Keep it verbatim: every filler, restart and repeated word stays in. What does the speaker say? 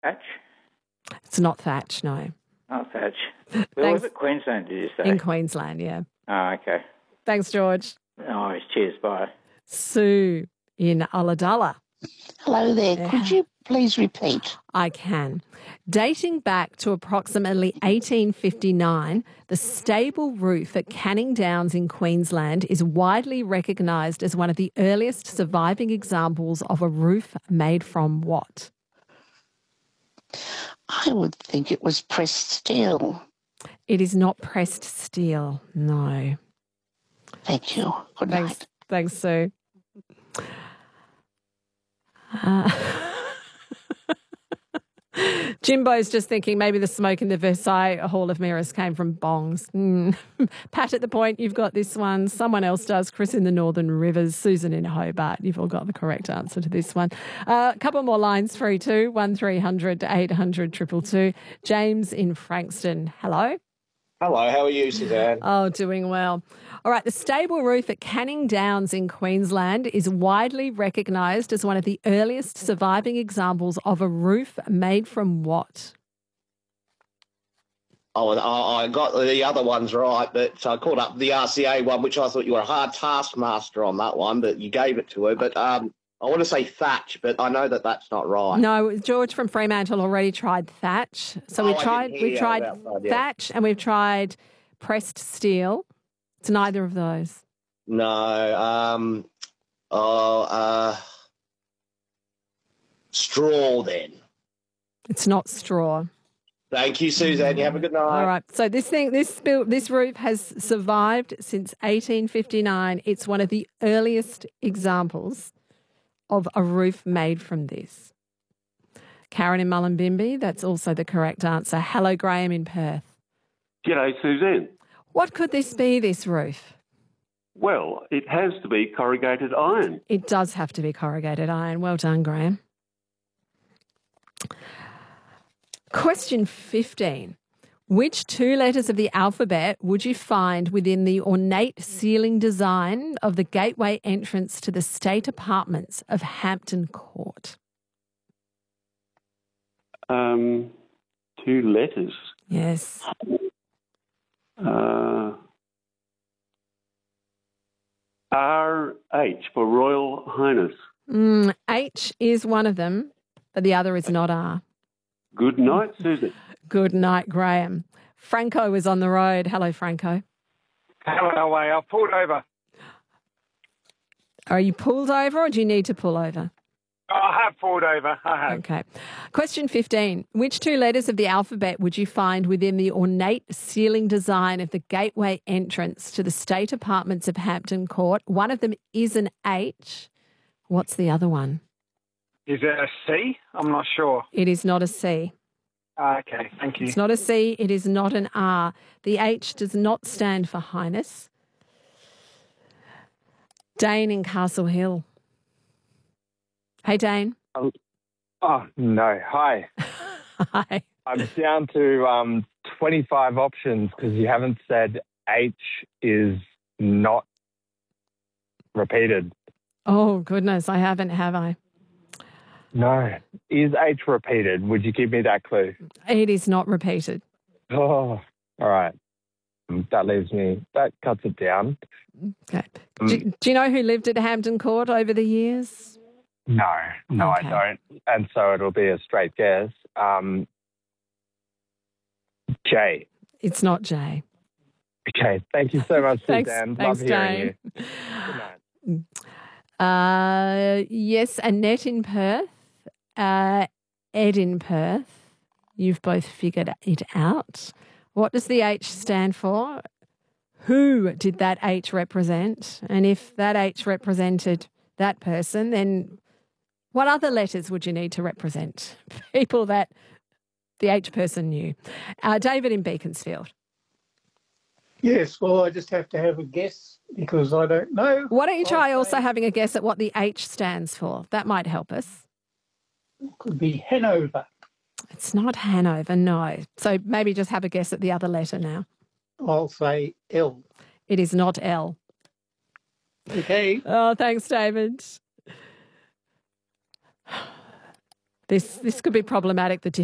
Thatch? It's not thatch, no. Oh, Thatch. Where Thanks. was it? Queensland, did you say? In Queensland, yeah. Oh, okay. Thanks, George. No, cheers, bye. Sue in Ulladulla. Hello there. Yeah. Could you please repeat? I can. Dating back to approximately eighteen fifty-nine, the stable roof at Canning Downs in Queensland is widely recognised as one of the earliest surviving examples of a roof made from what? I would think it was pressed steel. It is not pressed steel, no. Thank you. Good Thanks, night. thanks, Sue. Uh, Jimbo's just thinking maybe the smoke in the Versailles Hall of Mirrors came from bongs. Mm. Pat at the Point, you've got this one. Someone else does. Chris in the Northern Rivers. Susan in Hobart. You've all got the correct answer to this one. A uh, couple more lines through too. one three hundred eight hundred two two two. James in Frankston. Hello. Hello, how are you, Suzanne? Oh, doing well. All right, the stable roof at Canning Downs in Queensland is widely recognised as one of the earliest surviving examples of a roof made from what? Oh, I I got the other ones right, but I called up the R C A one, which I thought you were a hard taskmaster on that one, but you gave it to her. But um, I want to say thatch, but I know that that's not right. No, George from Fremantle already tried thatch. So Oh, we I tried didn't hear we you tried outside, yeah. thatch and we've tried pressed steel. It's neither of those. No. Um, oh, uh, straw then. It's not straw. Thank you, Suzanne. You have a good night. All right. So this thing, this built, this roof has survived since eighteen fifty-nine. It's one of the earliest examples of a roof made from this. Karen in Mullumbimby, that's also the correct answer. Hello, Graham in Perth. G'day, Suzanne. What could this be, this roof? Well, it has to be corrugated iron. It does have to be corrugated iron. Well done, Graham. Question fifteen. Which two letters of the alphabet would you find within the ornate ceiling design of the gateway entrance to the state apartments of Hampton Court? Um, two letters. Yes. Uh, R H for Royal Highness. Mm, H is one of them, but the other is not R. Good night, Susan. Good night, Graham. Franco is on the road. Hello, Franco. Hello, way. I pulled over. Are you pulled over or do you need to pull over? I have pulled over. I have. Okay. Question fifteen. Which two letters of the alphabet would you find within the ornate ceiling design of the gateway entrance to the state apartments of Hampton Court? One of them is an H. What's the other one? Is it a C? I'm not sure. It is not a C. Okay, thank you. It's not a C. It is not an R. The H does not stand for Highness. Dane in Castle Hill. Hey, Dane. Um, oh, no. Hi. Hi. I'm down to um, twenty-five options because you haven't said H is not repeated. Oh, goodness. I haven't, have I? No. Is H repeated? Would you give me that clue? It is not repeated. Oh, all right. That leaves me, that cuts it down. Okay. Do, do you know who lived at Hampton Court over the years? No, no, Okay. I don't. And so it'll be a straight guess. Um, J. It's not J. Okay. Thank you so much, Thanks, Suzanne. thanks, Love hearing Dane. you. Good night. Uh, yes, Annette in Perth, uh, Ed in Perth. You've both figured it out. What does the H stand for? Who did that H represent? And if that H represented that person, then what other letters would you need to represent people that the H person knew? Uh, David in Beaconsfield. Yes, well, I just have to have a guess because I don't know. Why don't you try I'll also say having a guess at what the H stands for? That might help us. it could be Hanover. It's not Hanover, no. So maybe just have a guess at the other letter now. I'll say L. It is not L. Okay. Oh, thanks, David. This this could be problematic. The